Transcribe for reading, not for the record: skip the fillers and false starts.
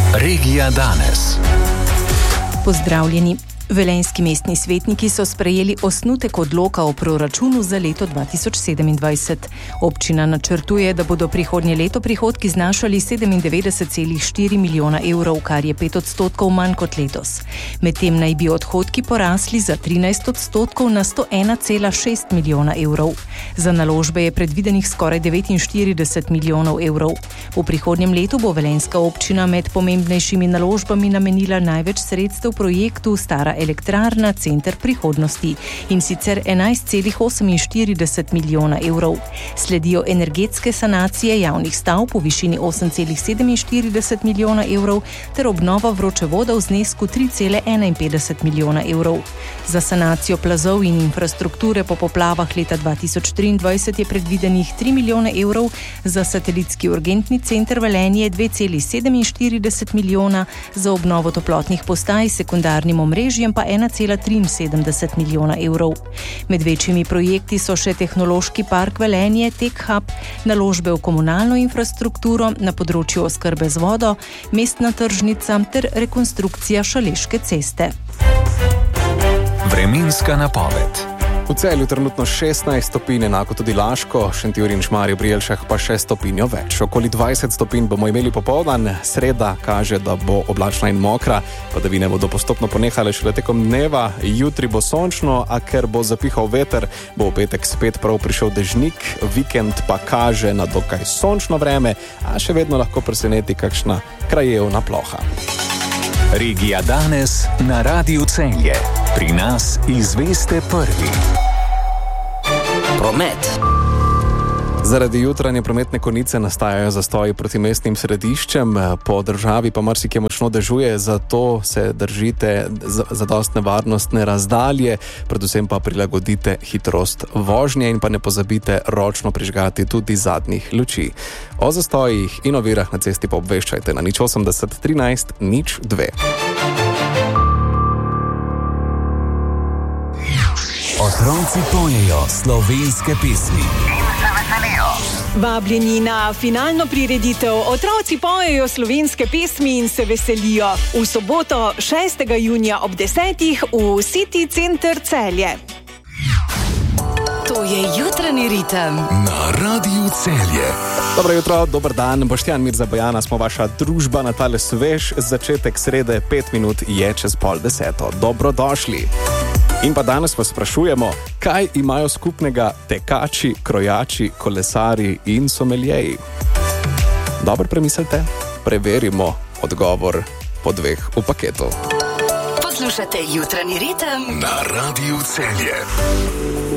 Regija danes. Pozdravljeni. Velenjski mestni svetniki so sprejeli osnutek odloka o proračunu za leto 2027. Občina načrtuje, da bodo prihodnje leto prihodki znašali 97,4 milijona evrov, kar je 5% manj kot letos. Medtem naj bi odhodki porasli za 13% na 101,6 milijona evrov. Za naložbe je predvidenih skoraj 49 milijonov evrov. V prihodnjem letu bo velenjska občina med pomembnejšimi naložbami namenila največ sredstev projektu Stara elektrarna Center prihodnosti, in sicer 11,48 milijona evrov. Sledijo energetske sanacije javnih stavb v višini 8,47 milijona evrov ter obnova vročevoda v znesku 3,51 milijona evrov. Za sanacijo plazov in infrastrukture po poplavah leta 2023 je predvidenih 3 milijone evrov, za satelitski urgentni center Velenje 2,47 milijona, za obnovo toplotnih postaj s sekundarnim omrežjem pa 1,73 milijona evrov. Med večjimi projekti so še tehnološki park Velenje, Tech Hub, naložbe v komunalno infrastrukturo na področju oskrbe z vodo, mestna tržnica ter rekonstrukcija Šaleške ceste. Vremenska napoved. V Celju trenutno 16 stopinj, enako tudi Laško, Šentjur in Šmarje pri Jelšah pa 6 stopinj več. Okoli 20 stopinj bomo imeli popoldan, sreda kaže, da bo oblačna in mokra, padavine bodo postopno ponehale šele tekom dneva, jutri bo sončno, a ker bo zapihal veter, bo v petek spet prav prišel dežnik, vikend pa kaže na dokaj sončno vreme, a še vedno lahko preseneti kakšna krajevna ploha. Regija danes na Radiu Celje. Pri nas izveste prvi. Promet. Zaradi jutranje prometne konice nastajajo zastoji proti mestnim središčem, po državi pa marsikje močno dežuje, zato se držite zadostne varnostne razdalje, predvsem pa prilagodite hitrost vožnje in pa ne pozabite ročno prižgati tudi zadnjih luči. O zastojih in ovirah na cesti pa obveščajte na 080 13 02. Otroci pojejo slovenske pesmi. Vabljeni na finalno prireditev Otroci pojejo slovenske pesmi in se veselijo v soboto 6. junija ob 10. v City Center Celje. To je jutranji ritem na Radiu Celje. Dobro jutro, dober dan, Boštjan Mirza Bojana, smo vaša družba na tale svež začetek srede, 5 minut je čez 9:30. Dobrodošli. In pa danes vas sprašujemo, kaj imajo skupnega tekači, krojači, kolesari in someljeji. Dobro premislite, preverimo odgovor po 2 v paketu. Poslušate jutranji ritem na Radiu Celje.